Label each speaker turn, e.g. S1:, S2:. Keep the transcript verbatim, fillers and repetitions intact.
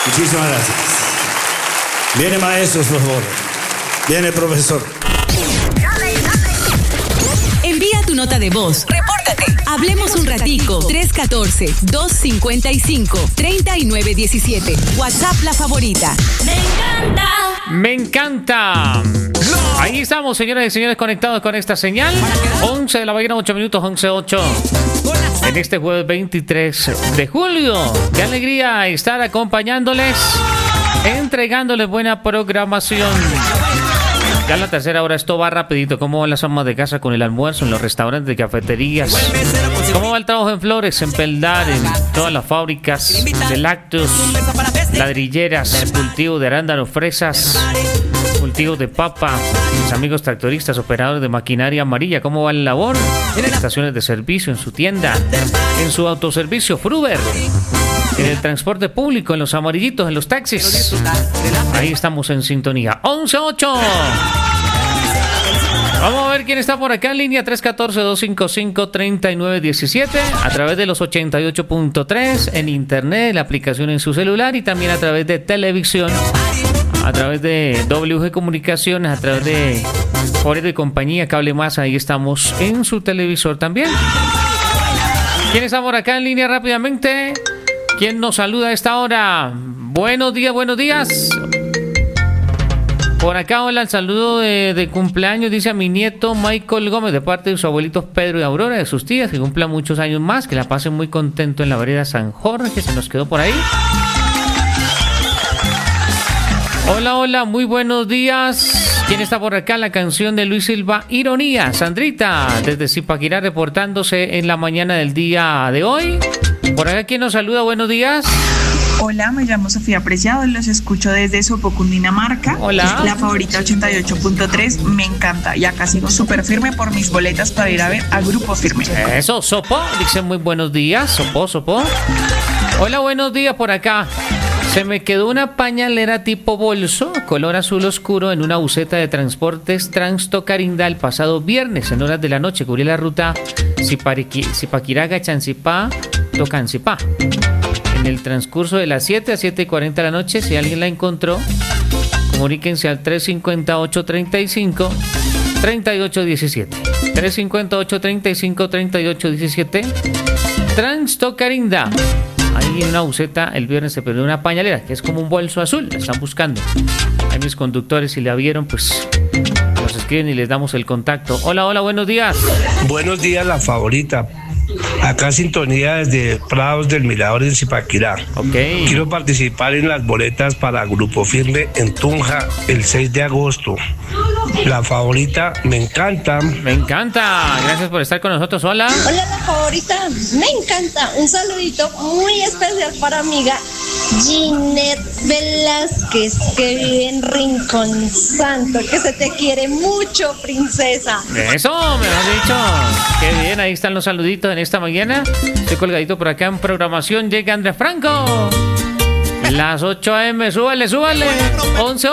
S1: Muchísimas gracias. Viene maestros, por favor. Viene profesor.
S2: Envía tu nota de voz. Repórtate. Hablemos un ratico. tres uno cuatro, dos cinco cinco, tres nueve uno siete. WhatsApp La Favorita.
S3: Me encanta.
S4: Me encanta. Ahí estamos, señoras y señores, conectados con esta señal. once de la mañana, ocho minutos, once ocho. En este jueves veintitrés de julio. Qué alegría estar acompañándoles, entregándoles buena programación. Ya en la tercera hora esto va rapidito. ¿Cómo van las amas de casa con el almuerzo en los restaurantes, cafeterías? ¿Cómo va el trabajo en Flores, en Peldar, en todas las fábricas de lácteos, ladrilleras, cultivo de arándanos, fresas, cultivo de papa? Mis amigos tractoristas, operadores de maquinaria amarilla, ¿cómo va la labor? En estaciones de servicio, en su tienda, en su autoservicio Fruber, en el transporte público, en los amarillitos, en los taxis. Ahí estamos en sintonía. once ocho. Vamos a ver quién está por acá en línea. tres uno cuatro, dos cinco cinco, tres nueve uno siete. A través de los ochenta y ocho punto tres. En internet, la aplicación en su celular. Y también a través de televisión. A través de W G Comunicaciones. A través de Foredo y Compañía, Cable Más. Ahí estamos en su televisor también. ¿Quién está por acá en línea rápidamente? ¿Quién nos saluda a esta hora? Buenos días, buenos días. Por acá, hola, el saludo de, de cumpleaños, dice a mi nieto Michael Gómez, de parte de sus abuelitos Pedro y Aurora, de sus tías, que cumplan muchos años más, que la pasen muy contento en la vereda San Jorge, que se nos quedó por ahí. Hola, hola, muy buenos días. ¿Quién está por acá? La canción de Luis Silva, Ironía. Sandrita, desde Zipaquirá, reportándose en la mañana del día de hoy. Por acá, ¿quién nos saluda? Buenos días.
S5: Hola, me llamo Sofía Preciado, los escucho desde Sopó, Cundinamarca.
S4: Hola.
S5: La Favorita ochenta y ocho punto tres, me encanta. Y acá sigo súper firme por mis boletas para ir a ver a Grupo Firme.
S4: Eso, Sopó, dicen muy buenos días. Sopó, Sopó. Hola, buenos días por acá. Se me quedó una pañalera tipo bolso, color azul oscuro, en una buseta de transportes Transtocarinda el pasado viernes, en horas de la noche. Cubrí la ruta Zipaquirá, Chancipá, Tocancipá. En el transcurso de las siete a siete y cuarenta de la noche, si alguien la encontró, comuníquense al tres cinco ocho, tres cinco, tres ocho uno siete. tres cinco ocho, tres cinco, tres ocho uno siete. Transtocarinda. Ahí en una buseta el viernes se perdió una pañalera, que es como un bolso azul. La están buscando. Ahí mis conductores, si la vieron, pues nos escriben y les damos el contacto. Hola, hola, buenos días.
S6: Buenos días, La Favorita. Acá sintonía desde Prados del Mirador en Zipaquirá.
S4: Okay.
S6: Quiero participar en las boletas para Grupo Firme en Tunja el seis de agosto. La Favorita, me encanta.
S4: Me encanta. Gracias por estar con nosotros. Hola.
S7: Hola, La Favorita. Me encanta. Un saludito muy especial para amiga Ginette Velázquez, que vive en Rincón Santo, que se te quiere mucho, princesa.
S4: Eso, me lo has dicho. Qué bien, ahí están los saluditos en esta mañana. Estoy colgadito por acá en programación. Llega Andrés Franco. Las ocho a eme, súbale, súbale. once